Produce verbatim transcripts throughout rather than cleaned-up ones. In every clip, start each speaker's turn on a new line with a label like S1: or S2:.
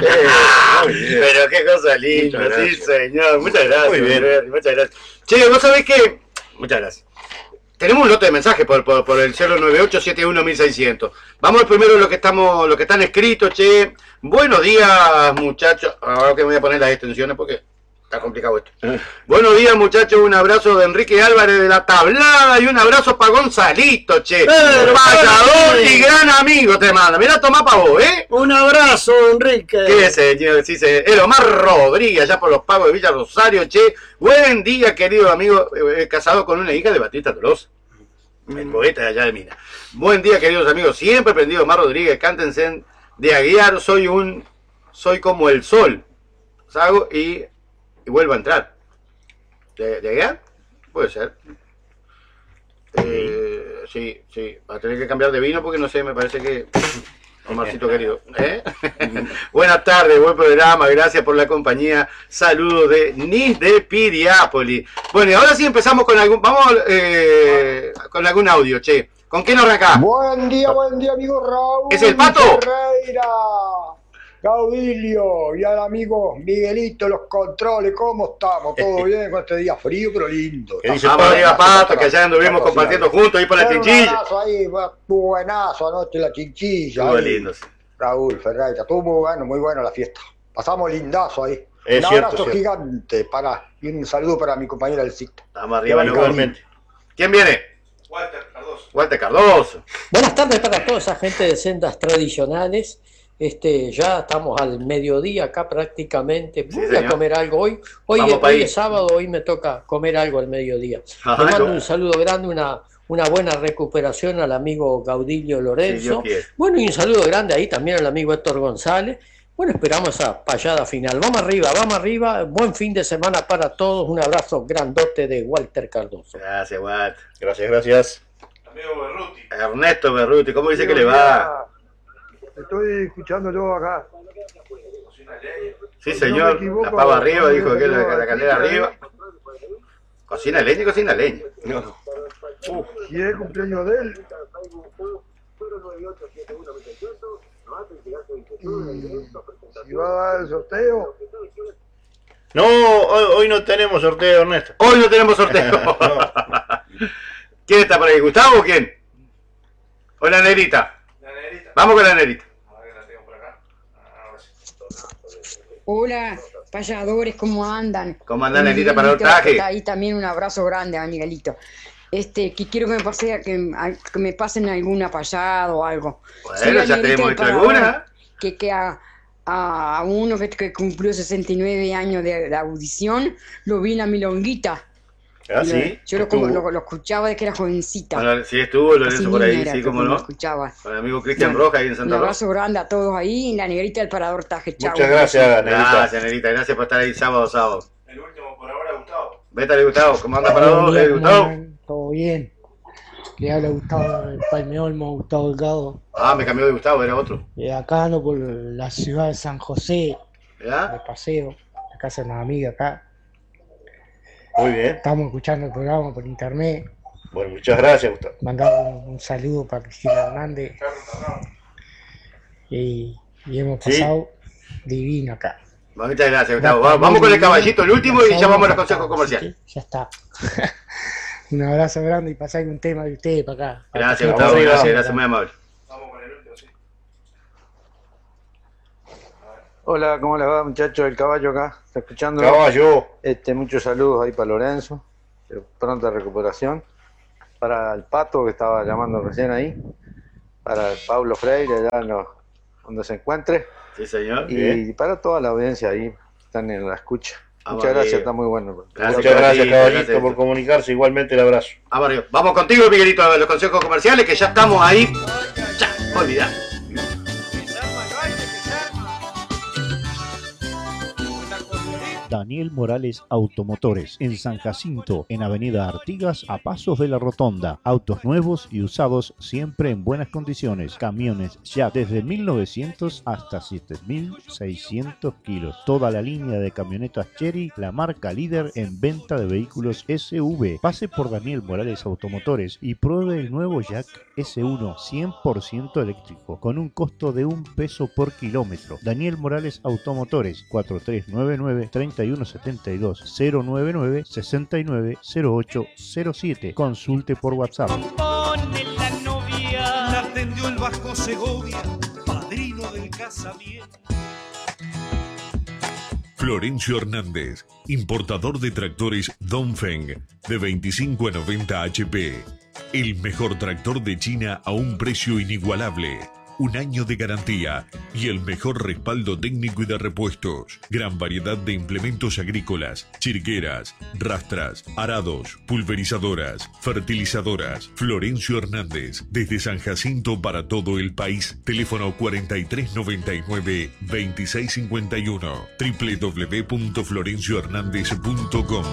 S1: Pero qué cosa linda, sí señor. Muchas gracias.
S2: Muy bien.
S1: Muchas gracias. Che, vos sabés que... Muchas gracias. Tenemos un lote de mensajes por, por, por el cero nueve ocho siete uno mil seiscientos. Vamos primero lo que estamos, lo que están escritos, che. Buenos días, muchachos. Ahora que me voy a poner las extensiones porque está complicado esto. Buenos días, muchachos. Un abrazo de Enrique Álvarez de la Tablada y un abrazo para Gonzalito, che. Payador y gran amigo te manda. Mirá, tomá para vos, ¿eh?
S3: Un abrazo, Enrique.
S1: ¿Qué señor? Sí, se... El Omar Rodríguez, allá por los pagos de Villa Rosario, che. Buen día, querido amigo, eh, casado con una hija de Batista Tolosa. El poeta de allá de Mina. Buen día, queridos amigos. Siempre prendido Omar Rodríguez. Cántense de Aguiar. Soy un... Soy como el sol. Salgo y... Y vuelvo a entrar. ¿De, de Aguiar? Puede ser. Eh, sí, sí. Va a tener que cambiar de vino porque no sé, me parece que... Omarcito querido. ¿Eh? Buenas tardes, buen programa, gracias por la compañía. Saludos de Nis de Piriápolis. Bueno, y ahora sí empezamos con algún... Vamos eh, con algún audio, che. ¿Con quién arrancás?
S4: Buen día, buen día, amigo Raúl.
S1: ¿Es el Pato?
S4: Ferreira, Gaudilio y al amigo Miguelito, los controles, ¿cómo estamos? ¿Todo bien con este día frío pero lindo?
S1: Vamos arriba, Pato, que allá anduvimos compartiendo juntos ahí por la chinchilla.
S4: Buenazo ahí, buenazo anoche la chinchilla.
S1: Muy lindo.
S4: Raúl Ferreira, estuvo muy bueno, muy bueno la fiesta. Pasamos lindazo ahí.
S2: Es
S4: un
S2: cierto,
S4: abrazo
S2: cierto.
S4: gigante para, y un saludo para mi compañera del ciclo.
S1: Vamos arriba,
S2: igualmente.
S1: ¿Quién viene?
S5: Walter Cardoso.
S1: Walter Cardoso.
S3: Buenas tardes para toda esa gente de sendas tradicionales. Este, ya estamos al mediodía acá prácticamente. Voy
S1: Sí,
S3: a comer algo hoy. Hoy,
S1: Vamos
S3: es,
S1: pa'
S3: hoy
S1: ahí.
S3: es sábado, hoy me toca comer algo al mediodía.
S1: Ajá,
S3: Le mando
S1: yo-
S3: un saludo grande, una, una buena recuperación al amigo Gaudilio
S1: Si
S3: Lorenzo.
S1: Dios quiere.
S3: Bueno, y un saludo grande ahí también al amigo Héctor González. Bueno, esperamos esa payada final. Vamos arriba, vamos arriba. Buen fin de semana para todos. Un abrazo grandote de Walter Cardoso.
S1: Gracias, Walter.
S2: Gracias, gracias.
S5: Amigo Berruti.
S1: Ernesto Berruti, ¿cómo dice que le va?
S6: Estoy escuchándolo acá.
S5: Cocina leña.
S1: Sí,
S6: Si
S1: señor.
S6: no me equivoco,
S1: La pava arriba,
S6: no me
S1: dijo que la,
S6: equivoco,
S1: la caldera
S6: aquí,
S1: arriba. Cocina leña y cocina leña.
S2: No.
S6: Si es cumpleaños de él. Y si va a dar el sorteo.
S2: No, hoy, hoy no tenemos sorteo, Ernesto.
S1: Hoy no tenemos sorteo. ¿Quién está por ahí? ¿Gustavo o quién? ¿O la negrita?
S5: La negrita.
S1: Vamos con la negrita.
S5: A ver, la tengo por acá. Ahora sí.
S7: Hola, payadores, ¿cómo andan?
S1: ¿Cómo anda, negrita,
S7: Miguelito,
S1: para el traje?
S7: que está ahí también un abrazo grande a Miguelito. Este, que quiero que me pase, que, que me pasen alguna payada o algo.
S1: Bueno,
S7: Soy la
S1: ya
S7: negrita
S1: tenemos
S7: del
S1: hecho
S7: Parador,
S1: alguna.
S7: Que, que a, a uno que, que cumplió sesenta y nueve años de, de audición, lo vi en la milonguita.
S2: Ah,
S7: Y lo-
S2: sí.
S7: Yo lo, como,
S2: Estuvo.
S7: lo, lo escuchaba desde que era jovencita.
S1: Bueno, sí estuvo Lorenzo
S7: Así
S1: por ahí,
S7: niña era,
S1: sí,
S7: pero
S1: cómo
S7: lo
S1: no.
S7: escuchaba.
S1: Con el amigo Cristian
S7: Bueno,
S1: Rojas ahí en
S7: Un
S1: Santa Rosa.
S7: abrazo grande a todos ahí y la negrita del Parador Taje. Chau.
S2: Muchas gracias, Negrita.
S1: Gracias, negrita. Gracias por estar ahí sábado, sábado.
S5: El último por ahora, Gustavo.
S1: Vete, Gustavo. ¿Cómo anda para vos, eh, Gustavo?
S8: Todo bien. Le habla Gustavo del Palme Olmo, Gustavo Delgado.
S1: Ah, me cambió de Gustavo, era otro.
S8: Eh, acá ando por la ciudad de San José, de
S1: ¿Ya?
S8: paseo, la casa de una amiga acá.
S2: Muy bien.
S8: Estamos escuchando el programa por internet.
S2: Bueno, muchas gracias, Gustavo.
S8: Mandar un, un saludo para Cristina Hernández. Y, y hemos
S1: Sí.
S8: pasado divino acá.
S1: Muchas gracias, Gustavo. Va- Vamos con el caballito, el último, y ya vamos a los consejos comerciales.
S8: Ya está. Un abrazo grande y pasar un tema de ustedes para acá.
S1: Gracias,
S2: Vamos
S1: Gustavo.
S2: arriba.
S1: Gracias, gracias, muy amable.
S5: Vamos con el último, sí.
S9: Hola, ¿cómo les va, muchachos? El caballo acá, está escuchando.
S2: Caballo.
S9: Este, muchos saludos ahí para Lorenzo, eh, pronta recuperación. Para el Pato, que estaba llamando recién ahí. Para el Pablo Freire, allá en los- donde se encuentre.
S1: Sí, señor.
S9: Y
S1: Bien.
S9: para toda la audiencia ahí, están en la escucha.
S1: Vamos
S9: Muchas gracias,
S1: arriba.
S9: está muy bueno.
S1: Gracias,
S2: Muchas gracias,
S1: caballito,
S2: caballito,
S1: gracias.
S2: por comunicarse. Igualmente el abrazo.
S1: Vamos arriba. Vamos contigo, Miguelito, a los consejos comerciales, que ya estamos ahí. Ya, olvidá.
S10: Daniel Morales Automotores, en San Jacinto, en Avenida Artigas, a pasos de la Rotonda. Autos nuevos y usados siempre en buenas condiciones. Camiones ya desde mil novecientos hasta siete mil seiscientos kilos. Toda la línea de camionetas Chery, la marca líder en venta de vehículos S U V. Pase por Daniel Morales Automotores y pruebe el nuevo Jack S uno cien por ciento eléctrico con un costo de un peso por kilómetro. Daniel Morales Automotores, cuatro tres nueve nueve, tres uno siete dos, cero nueve nueve, seis nueve cero ocho cero siete. Consulte por WhatsApp.
S11: Compone la novia, la atendió el Vasco Segovia, padrino del casamiento.
S12: Florencio Hernández, importador de tractores Dongfeng de veinticinco a noventa H P. El mejor tractor de China a un precio inigualable. Un año de garantía y el mejor respaldo técnico y de repuestos. Gran variedad de implementos agrícolas, chirgueras, rastras, arados, pulverizadoras, fertilizadoras. Florencio Hernández, desde San Jacinto para todo el país. Teléfono cuarenta y tres noventa y nueve, veintiséis cincuenta y uno. doble u doble u doble u punto florencio hernández punto com.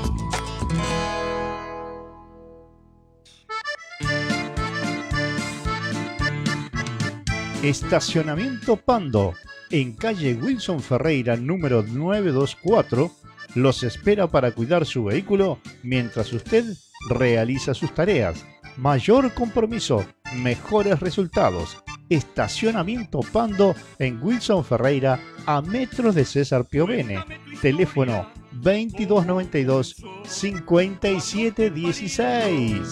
S10: Estacionamiento Pando, en calle Wilson Ferreira número novecientos veinticuatro, los espera para cuidar su vehículo mientras usted realiza sus tareas. Mayor compromiso, mejores resultados. Estacionamiento Pando en Wilson Ferreira, a metros de César Piovene. Teléfono veintidós noventa y dos, cincuenta y siete dieciséis.